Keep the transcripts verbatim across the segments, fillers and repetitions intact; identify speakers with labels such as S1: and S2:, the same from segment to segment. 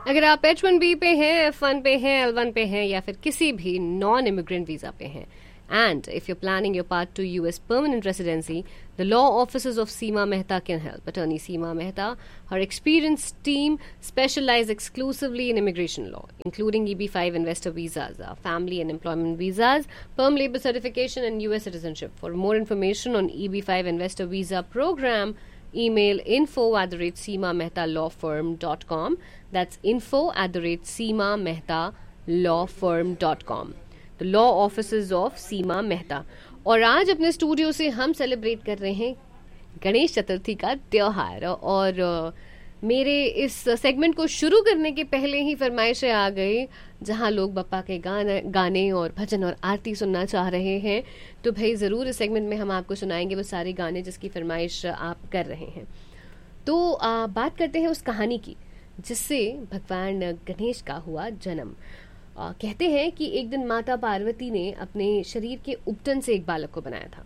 S1: अगर आप H one B पे हैं, एफ वन पे हैं, एल वन पे हैं या फिर किसी भी नॉन इमिग्रेंट वीजा पे हैं, and if you're planning your path to U S permanent residency, the law offices of Seema Mehta can help. Attorney Seema Mehta, her experienced team specialize exclusively in immigration law, including E B five investor visas, uh, family and employment visas, perm labor certification, and U S citizenship. For more information on E B five investor visa program, email info at the rate seema mehta law firm dot com. That's info at the rate seema mehta law firm dot com. The law offices of Seema Mehta. और आज अपने studio से हम celebrate कर रहे हैं गणेश चतुर्थी का त्योहार। और uh, मेरे इस सेगमेंट को शुरू करने के पहले ही फरमाइशें आ गई, जहां लोग बप्पा के गाने गाने और भजन और आरती सुनना चाह रहे हैं। तो भाई ज़रूर इस सेगमेंट में हम आपको सुनाएंगे वो सारे गाने जिसकी फरमाइश आप कर रहे हैं। तो uh, बात करते हैं उस कहानी की जिससे भगवान गणेश का हुआ जन्म। आ, कहते हैं कि एक दिन माता पार्वती ने अपने शरीर के उपटन से एक बालक को बनाया था।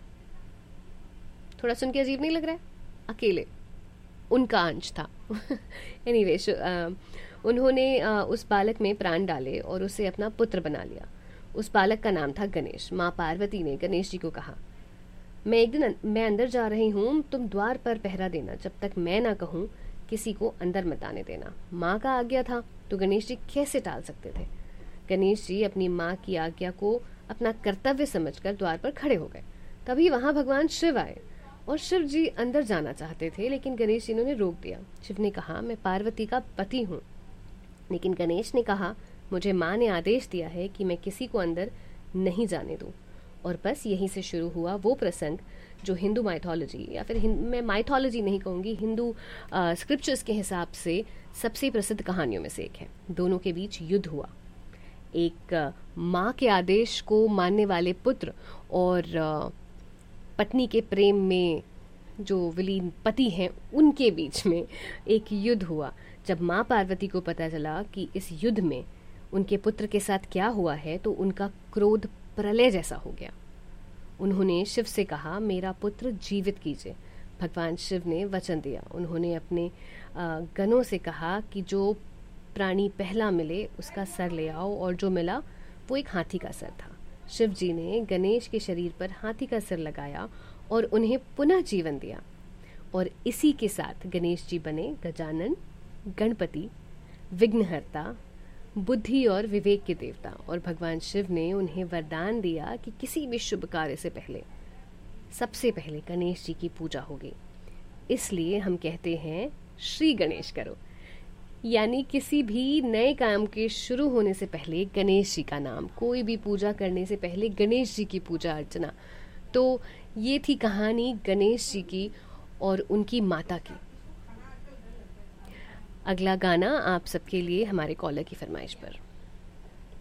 S1: थोड़ा सुन के अजीब नहीं लग रहा है? अकेले उनका अंश था। एनीवे anyway, उन्होंने आ, उस बालक में प्राण डाले और उसे अपना पुत्र बना लिया। उस बालक का नाम था गणेश। माँ पार्वती ने गणेश जी को कहा, मैं एक दिन मैं अंदर जा रही हूँ, तुम द्वार पर पहरा देना, जब तक मैं ना कहूँ किसी को अंदर मत आने देना। माँ का आज्ञा था तो गणेश जी कैसे टाल सकते थे। गणेश जी अपनी माँ की आज्ञा को अपना कर्तव्य समझकर द्वार पर खड़े हो गए। तभी वहां भगवान शिव आए और शिव जी अंदर जाना चाहते थे, लेकिन गणेश जी ने रोक दिया। शिव ने कहा, मैं पार्वती का पति हूँ। लेकिन गणेश ने कहा, मुझे माँ ने आदेश दिया है कि मैं किसी को अंदर नहीं जाने दूँ। और बस यहीं से शुरू हुआ वो प्रसंग जो हिंदू माइथोलॉजी या फिर मैं माइथोलॉजी नहीं कहूँगी, हिंदू स्क्रिप्चर्स के हिसाब से सबसे प्रसिद्ध कहानियों में से एक है। दोनों के बीच युद्ध हुआ। एक माँ के आदेश को मानने वाले पुत्र और पत्नी के प्रेम में जो विलीन पति हैं उनके बीच में एक युद्ध हुआ। जब माँ पार्वती को पता चला कि इस युद्ध में उनके पुत्र के साथ क्या हुआ है तो उनका क्रोध प्रलय जैसा हो गया। उन्होंने शिव से कहा, मेरा पुत्र जीवित कीजिए। भगवान शिव ने वचन दिया। उन्होंने अपने गणों से कहा कि जो प्राणी पहला मिले उसका सर ले आओ, और जो मिला वो एक हाथी का सर था। शिव जी ने गणेश के शरीर पर हाथी का सर लगाया और उन्हें पुनः जीवन दिया। और इसी के साथ गणेश जी बने गजानन, गणपति, विघ्नहर्ता, बुद्धि और विवेक के देवता। और भगवान शिव ने उन्हें वरदान दिया कि किसी भी शुभ कार्य से पहले सबसे पहले गणेश जी की पूजा होगी। इसलिए हम कहते हैं श्री गणेश करो, यानी किसी भी नए काम के शुरू होने से पहले गणेश जी का नाम, कोई भी पूजा करने से पहले गणेश जी की पूजा अर्चना। तो ये थी कहानी गणेश जी की और उनकी माता की। अगला गाना आप सबके लिए हमारे कॉलर की फरमाइश पर।